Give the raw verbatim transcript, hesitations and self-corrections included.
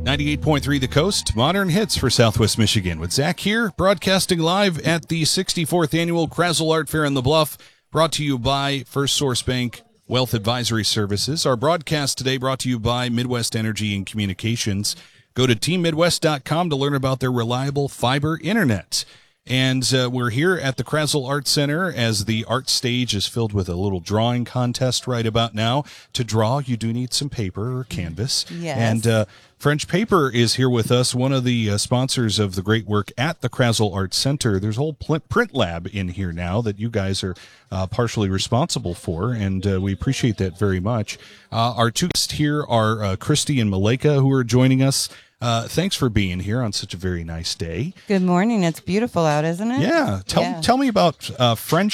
ninety-eight point three The Coast, modern hits for Southwest Michigan. With Zach here, broadcasting live at the sixty-fourth Annual Krasl Art Fair in the Bluff, brought to you by First Source Bank Wealth Advisory Services. Our broadcast today brought to you by Midwest Energy and Communications. Go to team midwest dot com to learn about their reliable fiber internet. And uh, we're here at the Krasl Art Center as the art stage is filled with a little drawing contest right about now. To draw, you do need some paper or canvas. Yes. And uh, French Paper is here with us, one of the uh, sponsors of the great work at the Krasl Art Center. There's a whole pl- print lab in here now that you guys are uh, partially responsible for, and uh, we appreciate that very much. Uh, our two guests here are uh, Christy and Malika, who are joining us. Uh, thanks for being here on such a very nice day. Good morning. It's beautiful out, isn't it? Yeah. Tell yeah. tell me about uh, French